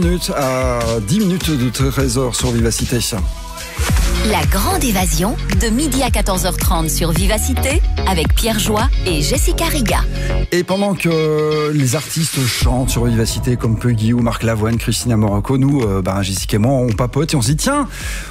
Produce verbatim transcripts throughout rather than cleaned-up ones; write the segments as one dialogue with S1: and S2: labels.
S1: Minutes à dix minutes de trésor sur Vivacité.
S2: La grande évasion de midi à quatorze heures trente sur Vivacité avec Pierre Joie et Jessica Riga.
S1: Et pendant que les artistes chantent sur Vivacité comme Peggy ou Marc Lavoine, Christina Morocco, nous, euh, bah, Jessica et moi, on papote et on se dit tiens,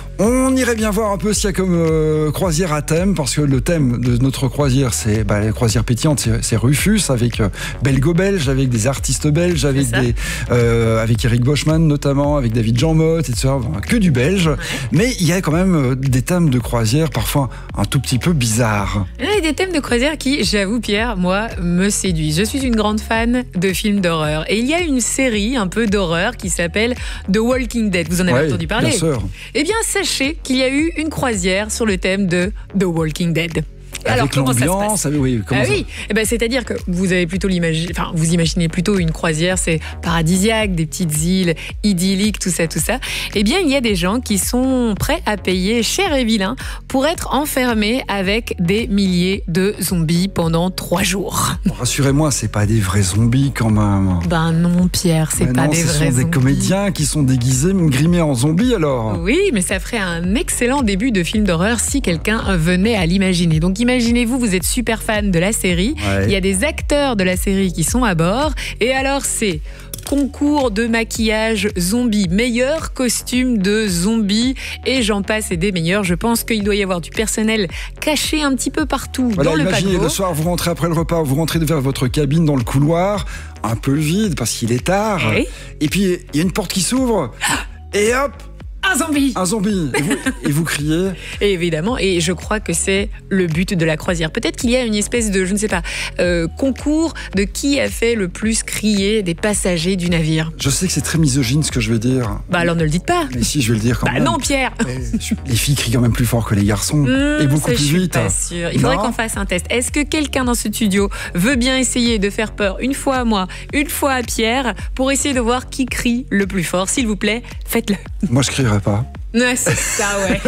S1: on irait bien voir un peu s'il y a comme euh, croisière à thème, parce que le thème de notre croisière, c'est bah, les croisières pétillantes, c'est, c'est Rufus, avec euh, belgo-belge, avec des artistes belges, avec des, euh, avec Eric Boschman notamment, avec David Jean Motte, et cetera. Enfin, que du belge. Ouais. Mais il y a quand même euh, des thèmes de croisière parfois un tout petit peu bizarres.
S3: Il y a des thèmes de croisière qui, j'avoue Pierre, moi, me séduisent. Je suis une grande fan de films d'horreur. Et il y a une série un peu d'horreur qui s'appelle The Walking Dead. Vous en avez ouais, entendu parler ?
S1: Bien sûr.
S3: Eh bien, sachez qu'il y a eu une croisière sur le thème de The Walking Dead. Alors,
S1: avec
S3: comment
S1: l'ambiance,
S3: ça se passe ?
S1: oui, comment
S3: ah
S1: ça...
S3: oui, eh ben, c'est-à-dire que vous avez plutôt l'imaginer, enfin, vous imaginez plutôt une croisière, c'est paradisiaque, des petites îles idylliques, tout ça, tout ça. Eh bien, il y a des gens qui sont prêts à payer cher et vilain pour être enfermés avec des milliers de zombies pendant trois jours.
S1: Bon, rassurez-moi, c'est pas des vrais zombies quand même.
S3: Ben non, Pierre, c'est
S1: mais
S3: pas
S1: non,
S3: des vrais zombies.
S1: Ce sont des comédiens qui sont déguisés, grimés en zombies alors.
S3: Oui, mais ça ferait un excellent début de film d'horreur si quelqu'un venait à l'imaginer. Donc imaginez-vous, vous êtes super fan de la série, ouais. Il y a des acteurs de la série qui sont à bord, et alors c'est concours de maquillage zombie, meilleur costume de zombie, et j'en passe et des meilleurs. Je pense qu'il doit y avoir du personnel caché un petit peu partout
S1: voilà,
S3: dans le paquebot.
S1: Imaginez le soir, vous rentrez après le repas, vous rentrez vers votre cabine dans le couloir, un peu vide parce qu'il est tard, oui. Et puis il y a une porte qui s'ouvre, et hop,
S3: un zombie
S1: Un zombie Et vous, et vous criez
S3: et évidemment, et je crois que c'est le but de la croisière. Peut-être qu'il y a une espèce de, je ne sais pas, euh, concours de qui a fait le plus crier des passagers du navire.
S1: Je sais que c'est très misogyne ce que je vais dire.
S3: Bah alors ne le dites pas.
S1: Mais si, je vais le dire quand
S3: bah
S1: même.
S3: Bah non, Pierre.
S1: Les filles crient quand même plus fort que les garçons, mmh, et beaucoup
S3: ça,
S1: plus
S3: je suis
S1: vite.
S3: Pas sûr. Il faudrait non. qu'on fasse un test. Est-ce que quelqu'un dans ce studio veut bien essayer de faire peur une fois à moi, une fois à Pierre, pour essayer de voir qui crie le plus fort ? S'il vous plaît, faites-le.
S1: Moi, je crierai pas.
S3: Ouais, c'est ça, ouais.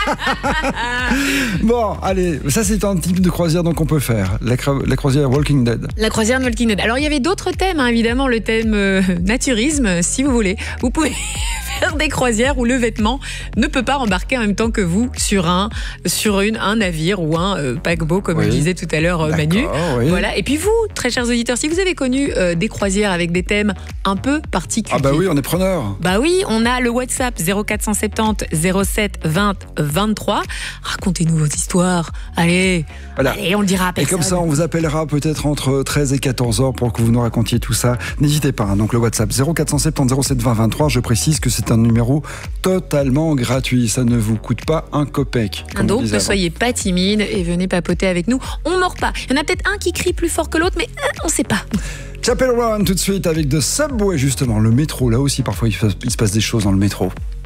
S1: Bon, allez, ça c'est un type de croisière donc on peut faire. La, cro- la croisière Walking Dead.
S3: La croisière Walking Dead. Alors il y avait d'autres thèmes, hein, évidemment, le thème euh, naturisme, si vous voulez. Vous pouvez faire des croisières où le vêtement ne peut pas embarquer en même temps que vous sur un, sur une, un navire ou un euh, paquebot, comme oui. le disait tout à l'heure euh, Manu.
S1: Oui.
S3: Voilà. Et puis vous, très chers auditeurs, si vous avez connu euh, des croisières avec des thèmes un peu particuliers.
S1: Ah bah oui, on est preneurs.
S3: Bah oui, on a le WhatsApp zéro quatre cent soixante-dix zéro sept vingt vingt-trois. Racontez-nous vos histoires. Allez, voilà. Allez, on le dira à personne.
S1: Et comme ça, on vous appellera peut-être entre treize et quatorze heures pour que vous nous racontiez tout ça. N'hésitez pas. Hein. Donc le WhatsApp zéro quatre cent soixante-dix zéro sept vingt vingt-trois. Je précise que c'est un numéro totalement gratuit. Ça ne vous coûte pas un copec.
S3: Donc ne soyez pas timide et venez papoter avec nous. On mord pas. Il y en a peut-être un qui crie plus fort que l'autre, mais euh, on sait pas.
S1: Chapel Run tout de suite avec The Subway justement. Le métro, là aussi parfois il se passe des choses dans le métro.